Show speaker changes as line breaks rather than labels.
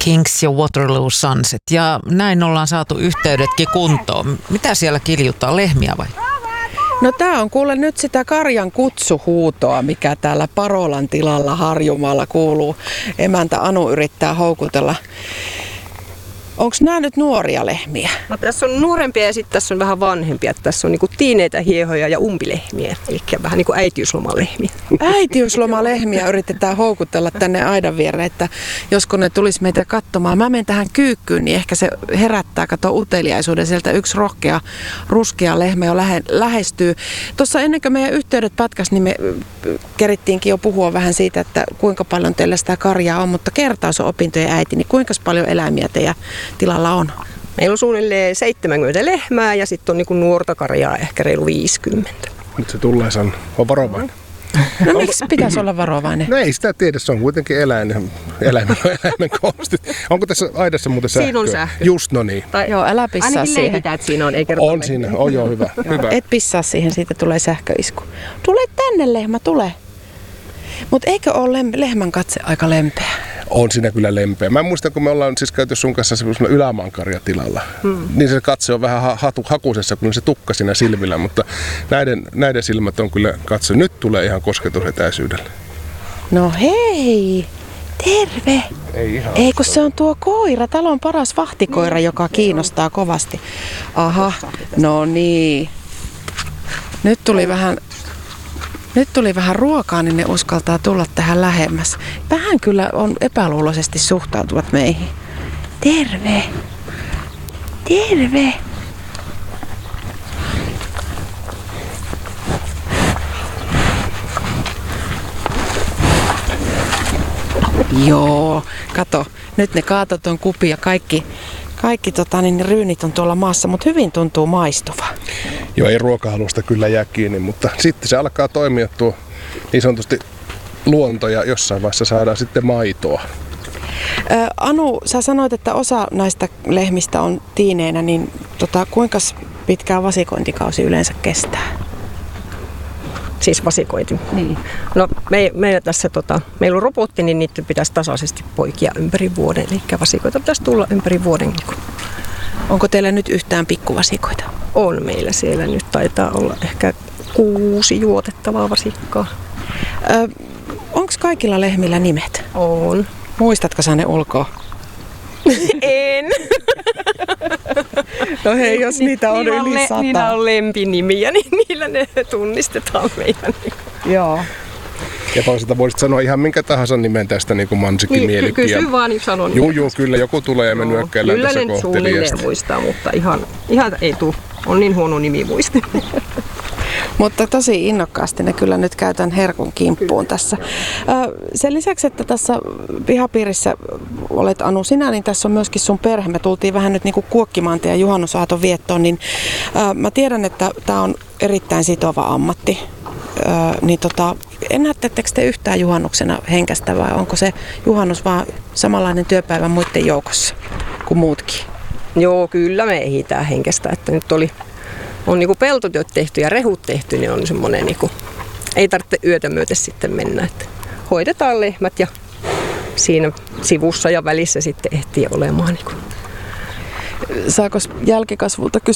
Kings ja Waterloo Sunset. Ja näin ollaan saatu yhteydetkin kuntoon. Mitä siellä kiljutaan, lehmiä vai?
No tää on kuule nyt sitä karjan kutsuhuutoa, mikä täällä Parolan tilalla Harjumaalla kuuluu. Emäntä Anu yrittää houkutella. Onko nämä nyt nuoria lehmiä?
No, tässä on nuorempia ja sitten tässä on vähän vanhempia. Tässä on niinku tiineitä hiehoja ja umpilehmiä, eli vähän niin kuin äitiyslomalehmiä.
Äitiyslomalehmiä yritetään houkutella tänne aidan viereen, että josko ne tulisi meitä katsomaan. Mä menen tähän kyykkyyn, niin ehkä se herättää, uteliaisuuden. Sieltä yksi rohkea, ruskea lehmä jo lähestyy. Tuossa ennen kuin meidän yhteydet pätkäs, niin me kerittiinkin jo puhua vähän siitä, että kuinka paljon teillä sitä karjaa on, mutta kertaus on opintojen äiti, niin kuinka paljon eläimiä teidän tilalla on?
Meillä on suunnilleen 70 lehmää ja sitten on niinku nuorta karjaa ehkä reilu 50.
Nyt se tulee, on varovainen.
No miksi pitäisi olla varovainen?
No ei sitä tiedä, se on kuitenkin eläimen konstit. Onko tässä aidassa muuten sähköä?
Siinä on sähkö.
Just, no niin.
Joo, älä pissaa
ainakin
siihen.
leikitään, että siinä on, ei kerta.
On siinä, joo, hyvä. hyvä.
Et pissaa siihen, siitä tulee sähköisku. Tule tänne lehmä, tule. Mutta eikö ole lehmän katse aika lempeä?
On siinä kyllä lempeä. Mä muistan, kun me ollaan siis käyty sun kanssa semmoisella ylämaankarjatilalla, niin se katse on vähän hakusessa, kun se tukka siinä silmillä, mutta näiden silmät on kyllä katse. Nyt tulee ihan kosketusetäisyydelle.
No hei, terve.
Ei
kun se on tuo koira, talon paras vahtikoira, joka kiinnostaa kovasti. Aha, no niin. Nyt tuli vähän ruokaa, niin ne uskaltaa tulla tähän lähemmäs. Vähän kyllä on epäluuloisesti suhtautuvat meihin. Terve! Terve! Joo, kato. Nyt ne kaato ton kupi ja kaikki ne ryynit on tuolla maassa, mutta hyvin tuntuu maistuva.
Joo, ei ruokahalusta kyllä jää kiinni, mutta sitten se alkaa toimia tuo niin sanotusti luonto ja jossain vaiheessa saadaan sitten maitoa.
Anu, sä sanoit, että osa näistä lehmistä on tiineinä, niin kuinka pitkään vasikointikausi yleensä kestää?
Siis vasikointi.
Niin.
No meillä on robotti, niin niitä pitäisi tasaisesti poikia ympäri vuoden. Eli vasikoita pitäisi tulla ympäri vuoden.
Onko teillä nyt yhtään pikkuvasikoita?
On meillä siellä nyt. Taitaa olla ehkä 6 juotettavaa vasikkaa.
Onko kaikilla lehmillä nimet?
On.
Muistatko sä ne ulkoa?
En.
No hei, jos niitä on yli 100.
Niillä on lempinimiä, niin niillä ne tunnistetaan meidän.
Joo.
Ja toisaalta voisit sanoa ihan minkä tahansa nimen tästä niin kuin mansikkimielikin.
Kysy vaan, niin sanon.
Juu, kyllä joku tulee ja me nyökkäillään tässä kohteliasta.
Kyllä ne suunnilleen muistaa, mutta ihan ei tule. On niin huono nimi muisti.
Mutta tosi innokkaasti ne kyllä nyt käytän herkun kimppuun tässä. Sen lisäksi, että tässä pihapiirissä olet Anu sinä, niin tässä on myöskin sun perhe. Me tultiin vähän nyt niin kuin kuokkimaan teidän juhannusaaton viettoon, niin mä tiedän, että tämä on erittäin sitova ammatti. Ennättettekö te yhtään juhannuksena henkästä vai onko se juhannus vaan samanlainen työpäivä muiden joukossa kuin muutkin?
Joo, kyllä me ehditään henkästä, että nyt on niinku peltotyöt tehty ja rehut tehty, niin on semmoinen niinku, ei tarvitse yötä myöten sitten mennä, että hoidetaan lehmät ja siinä sivussa ja välissä sitten ehtii olemaan. Niinku.
Saako jälkikasvulta kysyä